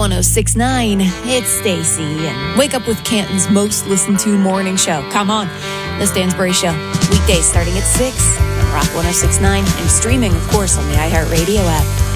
1069. It's Stacy and Wake Up with Canton's most listened to morning show. Come on, The Stansbury Show. Weekdays starting at 6 on Rock 1069 and streaming, of course, on the iHeartRadio app.